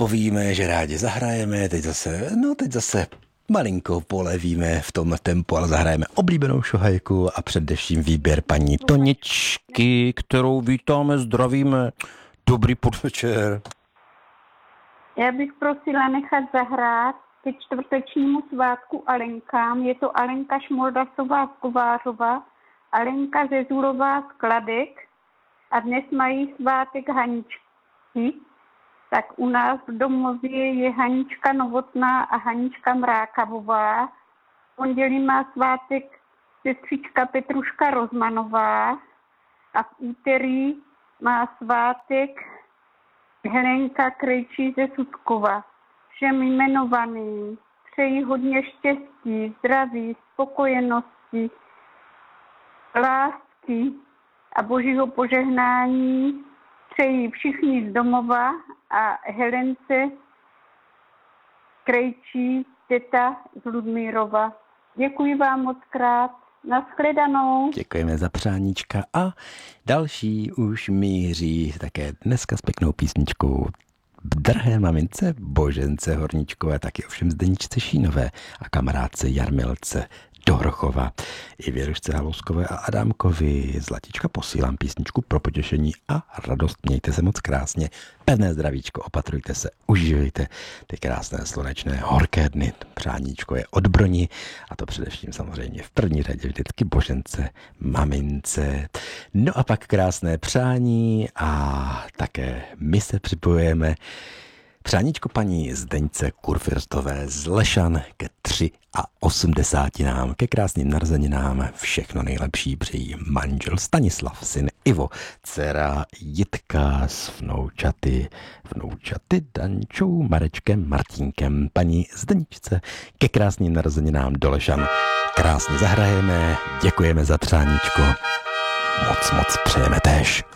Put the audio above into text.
povíme, že rádi zahrajeme, teď zase malinko polevíme v tom tempu, ale zahrajeme oblíbenou šohajku a především výběr paní Toničky, kterou vítáme, zdravíme. Dobrý podvečer. Já bych prosila nechat zahrát ke čtvrtečnímu svátku Alenkám. Je to Alenka Šmoldasová z Kovářova, Alenka Zezulová z Kladek a dnes mají svátek Haničky. Tak u nás v domově je Hanička Novotná a Hanička Mrákavová. V pondělí má svátek sestřička Petruška Rozmanová a v úterý má svátek Helenka Krejčí ze Sutkova. Všem jmenovaným přeji hodně štěstí, zdraví, spokojenosti, lásky a božího požehnání. Přeji všichni z domova a Helence Krejčí, teta z Ludmírova. Děkuji vám moc krát. Nashledanou. Děkujeme za přáníčka a další už míří také dneska s pěknou písničkou drahé mamince Božence Horníčkové, taky ovšem Zdeničce Šínové a kamarádce Jarmilce Dorchova. I Věrušce Halouskové a Adámkovi Zlatička posílám písničku pro potěšení a radost. Mějte se moc krásně, pevné zdravíčko, opatrujte se, užívejte ty krásné slunečné horké dny. Přáníčko je od Broni a to především samozřejmě v první řadě vždycky Božence mamince. No a pak krásné přání a také my se připojujeme. Přáníčko paní Zdeňce Kurfirstové z Lešan ke 83, ke krásným narozeninám všechno nejlepší přejí manžel Stanislav, syn Ivo, dcera Jitka s vnoučaty Dančou, Marečkem, Martínkem, paní Zdeňčce ke krásným narozeninám do Lešan. Krásně zahrajeme, děkujeme za přáníčko, moc přejeme též.